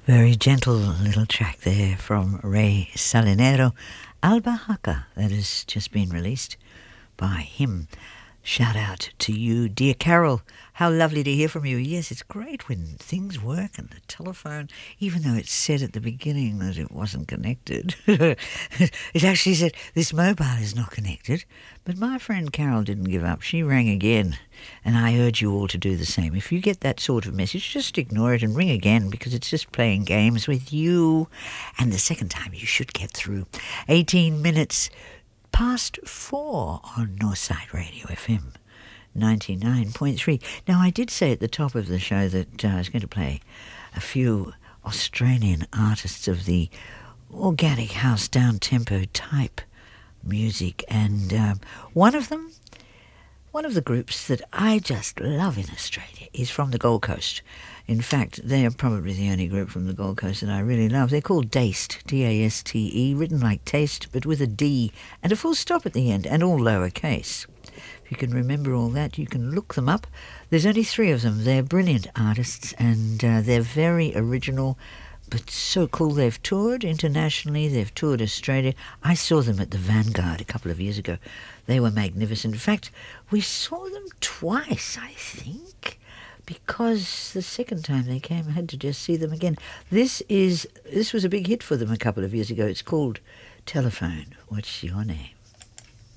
Very gentle little track there from Ray Salinero, Albahaca, that has just been released by him. Shout out to you, dear Carol. How lovely to hear from you. Yes, it's great when things work and the telephone, even though it said at the beginning that it wasn't connected. It actually said, this mobile is not connected. But my friend Carol didn't give up. She rang again, and I urge you all to do the same. If you get that sort of message, just ignore it and ring again, because it's just playing games with you. And the second time you should get through. 18 minutes past 4 on Northside Radio FM 99.3. Now, I did say at the top of the show that I was going to play a few Australian artists of the organic house down-tempo type music, and one of the groups that I just love in Australia is from the Gold Coast. In fact, they are probably the only group from the Gold Coast that I really love. They're called Daste, D-A-S-T-E, written like taste, but with a D and a full stop at the end, and all lowercase. If you can remember all that, you can look them up. There's only 3 of them. They're brilliant artists, and they're very original, but so cool. They've toured internationally. They've toured Australia. I saw them at the Vanguard a couple of years ago. They were magnificent. In fact, we saw them twice, I think, because the second time they came, I had to just see them again. This was a big hit for them a couple of years ago. It's called Telephone. What's your name?